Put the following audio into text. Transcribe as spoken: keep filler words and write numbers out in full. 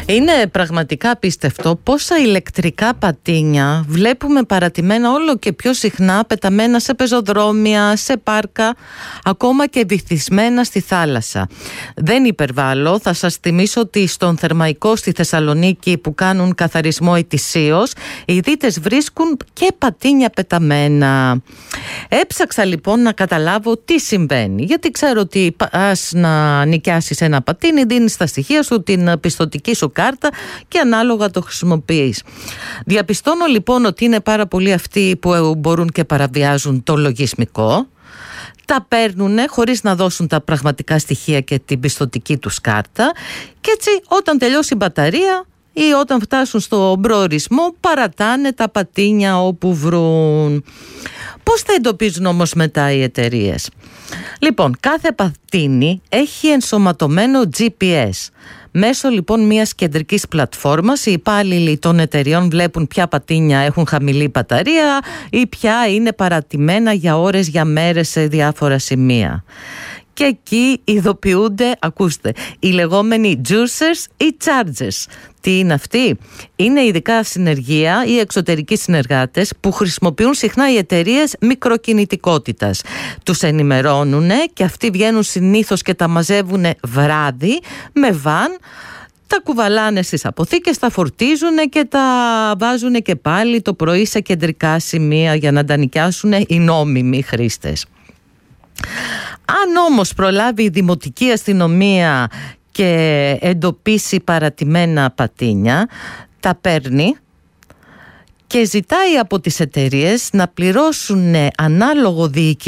Είναι πραγματικά απίστευτο πόσα ηλεκτρικά πατίνια βλέπουμε παρατημένα όλο και πιο συχνά, πεταμένα σε πεζοδρόμια, σε πάρκα, ακόμα και βυθισμένα στη θάλασσα. Δεν υπερβάλλω, θα σας θυμίσω ότι στον Θερμαϊκό στη Θεσσαλονίκη, που κάνουν καθαρισμό ετησίως, οι δίτες βρίσκουν και πατίνια πεταμένα. Έψαξα λοιπόν να καταλάβω τι συμβαίνει, γιατί ξέρω ότι πας να νοικιάσεις ένα πατίνι, δίνεις τα στοιχεία σου, την πιστωτική σου κάρτα και ανάλογα το χρησιμοποιείς. Διαπιστώνω λοιπόν ότι είναι πάρα πολλοί αυτοί που μπορούν και παραβιάζουν το λογισμικό. Τα παίρνουν χωρίς να δώσουν τα πραγματικά στοιχεία και την πιστωτική τους κάρτα, και έτσι όταν τελειώσει η μπαταρία ή όταν φτάσουν στον προορισμό παρατάνε τα πατίνια όπου βρουν. Πώς τα εντοπίζουν όμως μετά οι εταιρείες? Λοιπόν, κάθε πατίνι έχει ενσωματωμένο τζι πι ες. Μέσω λοιπόν μιας κεντρικής πλατφόρμας οι υπάλληλοι των εταιριών βλέπουν ποια πατίνια έχουν χαμηλή μπαταρία ή ποια είναι παρατημένα για ώρες, για μέρες σε διάφορα σημεία. Και εκεί ειδοποιούνται, ακούστε, οι λεγόμενοι juicers ή chargers. Τι είναι αυτοί? Είναι ειδικά συνεργεία ή εξωτερικοί συνεργάτες που χρησιμοποιούν συχνά οι εταιρείες μικροκινητικότητας. Τους ενημερώνουν και αυτοί βγαίνουν συνήθως και τα μαζεύουν βράδυ με βαν, τα κουβαλάνε στις αποθήκες, τα φορτίζουν και τα βάζουν και πάλι το πρωί σε κεντρικά σημεία για να τα νοικιάσουν οι νόμιμοι χρήστες. Αν όμως προλάβει η δημοτική αστυνομία και εντοπίσει παρατημένα πατίνια, τα παίρνει και ζητάει από τις εταιρείες να πληρώσουν ανάλογο διοικητικό